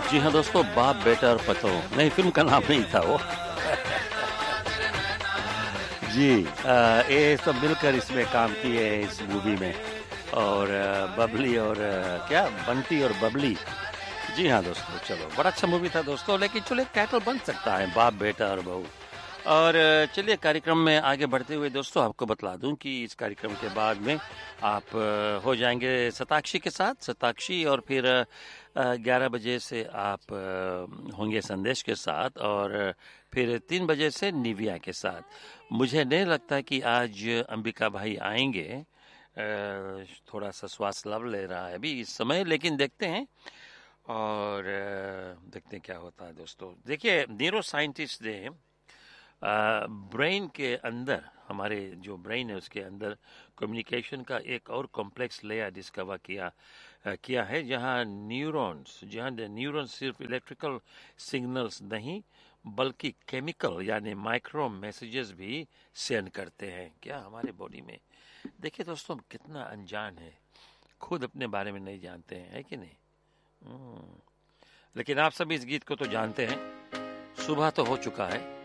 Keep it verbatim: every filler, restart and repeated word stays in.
जी हाँ दोस्तों, बाप बेटा और पतो, नहीं फिल्म का नाम नहीं था वो। जी आ, ये सब मिलकर इसमें काम किए हैं इस मूवी में। और आ, बबली और आ, क्या बंटी और बबली। जी हाँ दोस्तों, चलो बड़ा अच्छा मूवी था दोस्तों, लेकिन चलो एक टाइटल बन सकता है, बाप बेटा और बहू। और अ, चलिए कार्यक्रम में आगे बढ़ते हुए दोस्तों आपको बतला दूं कि इस कार्यक्रम के बाद में आप अ, हो जाएंगे शताक्षी के साथ, शताक्षी, और फिर ग्यारह बजे से आप अ, होंगे संदेश के साथ, और अ, फिर तीन बजे से निविया के साथ। मुझे नहीं लगता कि आज अंबिका भाई आएंगे, अ, थोड़ा सा श्वास लव ले रहा है अभी इस समय, लेकिन देखते हैं। और अ, देखते हैं क्या होता है दोस्तों। देखिए न्यूरो साइंटिस्ट ने ब्रेन के अंदर, हमारे जो ब्रेन है उसके अंदर कम्युनिकेशन का एक और कॉम्प्लेक्स लेयर डिस्कवर किया अ, किया है, जहां न्यूरॉन्स जहां न्यूरॉन्स सिर्फ इलेक्ट्रिकल सिग्नल्स नहीं बल्कि केमिकल यानी माइक्रो मैसेजेस भी सेंड करते हैं क्या हमारे बॉडी में। देखिए दोस्तों, हम कितना अनजान है, खुद अपने बारे में नहीं जानते हैं, है कि नहीं। हम्म, लेकिन आप सभी इस गीत को तो जानते हैं। सुबह तो हो चुका है,